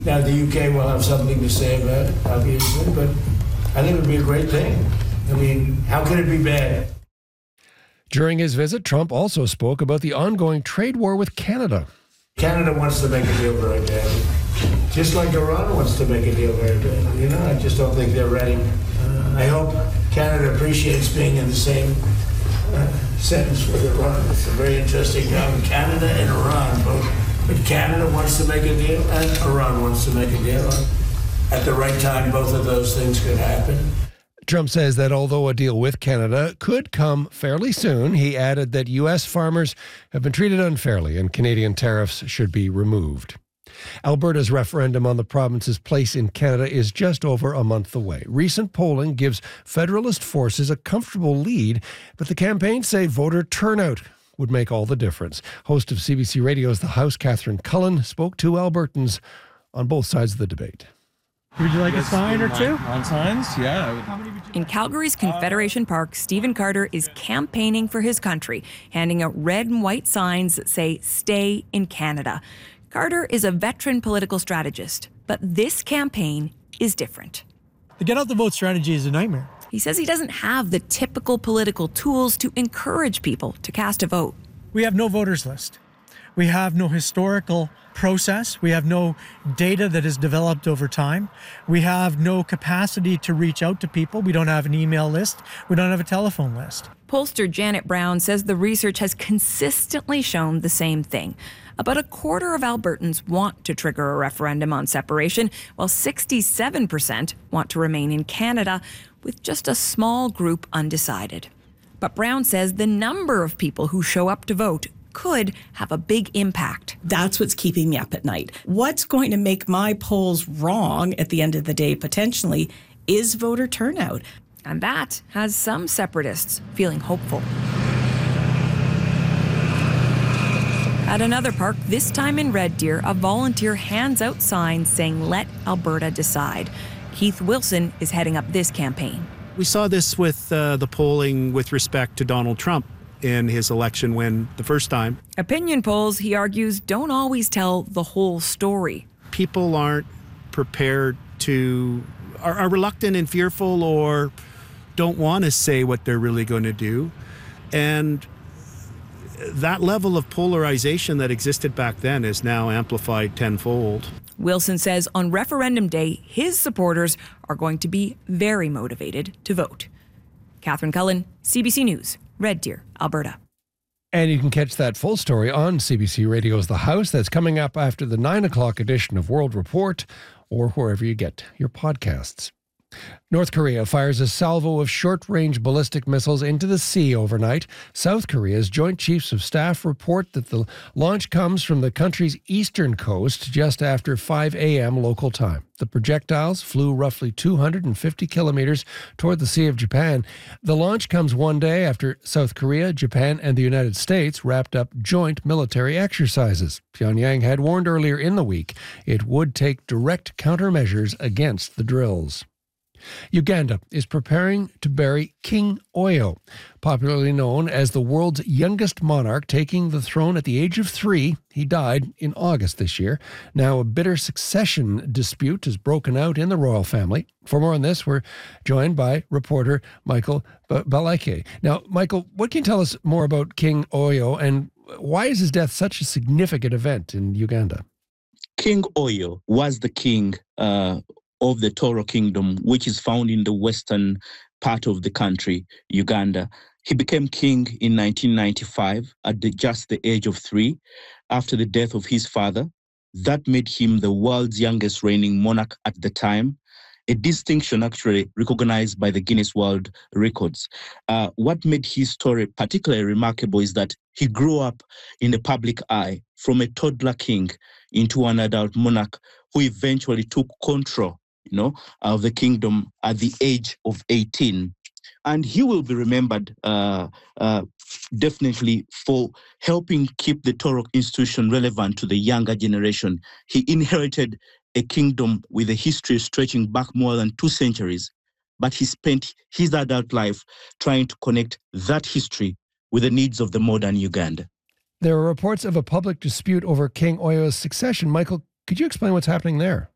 Now, the UK will have something to say about it, obviously, but I think it would be a great thing. I mean, how could it be bad? During his visit, Trump also spoke about the ongoing trade war with Canada. Canada wants to make a deal very badly, just like Iran wants to make a deal very badly. You know, I just don't think they're ready. I hope Canada appreciates being in the same sentence with Iran. It's a very interesting time. Canada and Iran both. But Canada wants to make a deal, and Iran wants to make a deal. At the right time, both of those things could happen. Trump says that although a deal with Canada could come fairly soon, he added that U.S. farmers have been treated unfairly and Canadian tariffs should be removed. Alberta's referendum on the province's place in Canada is just over a month away. Recent polling gives Federalist forces a comfortable lead, but the campaigns say voter turnout would make all the difference. Host of CBC Radio's The House, Catherine Cullen, spoke to Albertans on both sides of the debate. Would you like a sign or two? On signs? Yeah. In Calgary's Confederation Park, Stephen Carter is campaigning for his country, handing out red and white signs that say, "Stay in Canada." Carter is a veteran political strategist, but this campaign is different. The get out the vote strategy is a nightmare. He says he doesn't have the typical political tools to encourage people to cast a vote. We have no voters list. We have no historical process. We have no data that is developed over time. We have no capacity to reach out to people. We don't have an email list. We don't have a telephone list. Pollster Janet Brown says the research has consistently shown the same thing. About a quarter of Albertans want to trigger a referendum on separation, while 67% want to remain in Canada, with just a small group undecided. But Brown says the number of people who show up to vote could have a big impact. That's what's keeping me up at night. What's going to make my polls wrong at the end of the day, potentially, is voter turnout. And that has some separatists feeling hopeful. At another park, this time in Red Deer, a volunteer hands out signs saying, "Let Alberta decide." Keith Wilson is heading up this campaign. We saw this with the polling with respect to Donald Trump in his election win the first time. Opinion polls, he argues, don't always tell the whole story. People aren't prepared to, are reluctant and fearful, or don't want to say what they're really going to do. And that level of polarization that existed back then is now amplified tenfold. Wilson says on referendum day, his supporters are going to be very motivated to vote. Catherine Cullen, CBC News, Red Deer, Alberta. And you can catch that full story on CBC Radio's The House. That's coming up after the 9 o'clock edition of World Report, or wherever you get your podcasts. North Korea fires a salvo of short-range ballistic missiles into the sea overnight. South Korea's Joint Chiefs of Staff report that the launch comes from the country's eastern coast just after 5 a.m. local time. The projectiles flew roughly 250 kilometers toward the Sea of Japan. The launch comes one day after South Korea, Japan, and the United States wrapped up joint military exercises. Pyongyang had warned earlier in the week it would take direct countermeasures against the drills. Uganda is preparing to bury King Oyo, popularly known as the world's youngest monarch, taking the throne at the age of 3. He died in August this year. Now a bitter succession dispute has broken out in the royal family. For more on this, we're joined by reporter Michael Balake. Now, Michael, what can you tell us more about King Oyo, and why is his death such a significant event in Uganda? King Oyo was the king of the Toro Kingdom, which is found in the western part of the country, Uganda. He became king in 1995 at just the age of 3 after the death of his father. That made him the world's youngest reigning monarch at the time, a distinction actually recognized by the Guinness World Records. What made his story particularly remarkable is that he grew up in the public eye from a toddler king into an adult monarch who eventually took control of the kingdom at the age of 18. And he will be remembered definitely for helping keep the Toro institution relevant to the younger generation. He inherited a kingdom with a history stretching back more than 2 centuries, but he spent his adult life trying to connect that history with the needs of the modern Uganda. There are reports of a public dispute over King Oyo's succession. Michael, could you explain what's happening there?